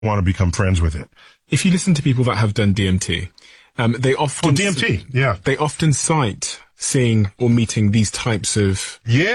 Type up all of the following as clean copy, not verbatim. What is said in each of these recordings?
want to become friends with it. If you listen to people that have done DMT, they often they often cite seeing or meeting these types of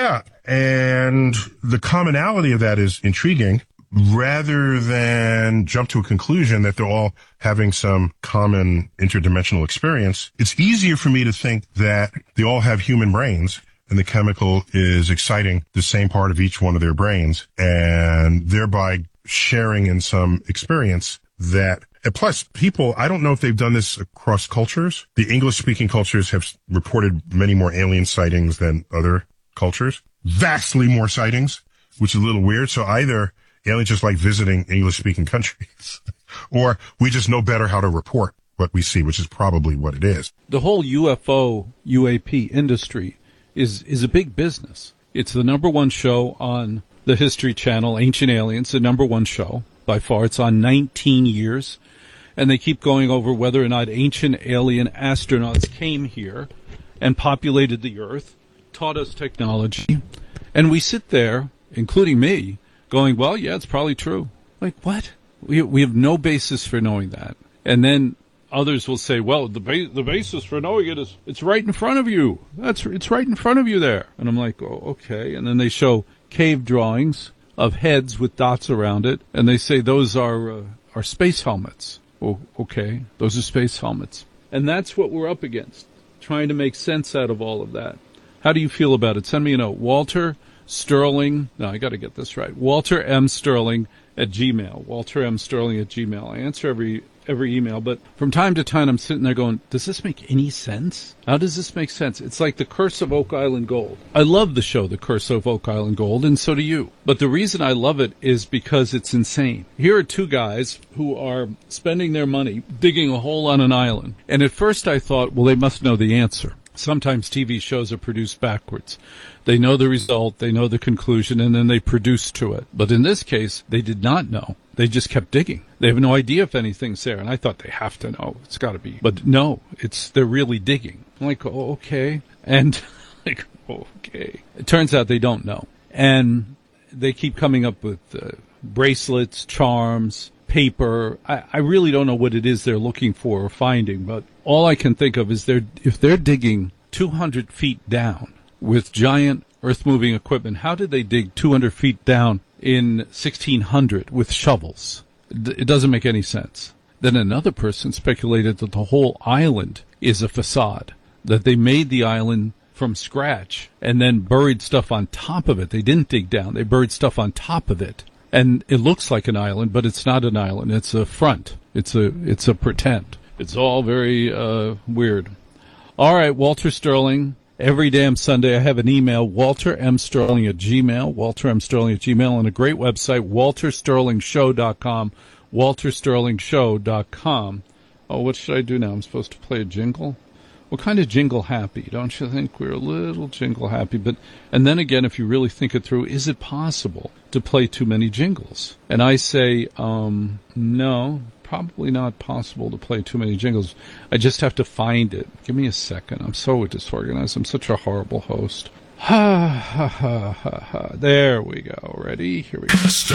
and the commonality of that is intriguing. Rather than jump to a conclusion that they're all having some common interdimensional experience, it's easier for me to think that they all have human brains and the chemical is exciting the same part of each one of their brains and thereby sharing in some experience that, and plus people, I don't know if they've done this across cultures. The English-speaking cultures have reported many more alien sightings than other cultures. Vastly more sightings, which is a little weird. So either aliens just like visiting English-speaking countries, or we just know better how to report what we see, which is probably what it is. The whole UFO, UAP industry is a big business. It's the number one show on the History Channel, Ancient Aliens, the number one show by far. It's on 19 years, and they keep going over whether or not ancient alien astronauts came here and populated the Earth, taught us technology, and we sit there, including me, going, well, yeah, it's probably true. Like, what? We have no basis for knowing that. And then others will say, well, the basis for knowing it is it's right in front of you. It's right in front of you there. And I'm like, oh, okay. And then they show cave drawings of heads with dots around it, and they say those are space helmets. Oh, okay, those are space helmets. And that's what we're up against, trying to make sense out of all of that. How do you feel about it? Send me a note. Walter Sterling, no, I got to get this right. Walter M. Sterling at Gmail. Walter M. Sterling at Gmail. I answer every email, but from time to time I'm sitting there going, does this make any sense? How does this make sense? It's like The Curse of Oak Island Gold. I love the show The Curse of Oak Island Gold, and so do you. But the reason I love it is because it's insane. Here are two guys who are spending their money digging a hole on an island. And at first I thought, well, they must know the answer. Sometimes TV shows are produced backwards. They know the result, they know the conclusion, and then they produce to it. But in this case, they did not know. They just kept digging. They have no idea if anything's there. And I thought they have to know. It's got to be. But no, they're really digging. I'm like, oh, okay. And like, oh, okay. It turns out they don't know. And they keep coming up with bracelets, charms, paper. I really don't know what it is they're looking for or finding. But all I can think of is if they're digging 200 feet down with giant earth-moving equipment, how did they dig 200 feet down in 1600 with shovels? It doesn't make any sense. Then another person speculated that the whole island is a facade, that they made the island from scratch and then buried stuff on top of it. They didn't dig down. They buried stuff on top of it. And it looks like an island, but it's not an island. It's a front. It's a pretend. It's all very weird. All right, Walter Sterling. Every damn Sunday I have an email, waltermsterling at Gmail, waltermsterling at Gmail, and a great website, waltersterlingshow.com, waltersterlingshow.com. Oh, what should I do now? I'm supposed to play a jingle? We're kind of jingle happy, don't you think? We're a little jingle happy. And then again, if you really think it through, is it possible to play too many jingles? And I say, no, probably not possible to play too many jingles. I just have to find it. Give me a second. I'm so disorganized. I'm such a horrible host. Ha, ha, ha, ha, ha. There we go. Ready? Here we go.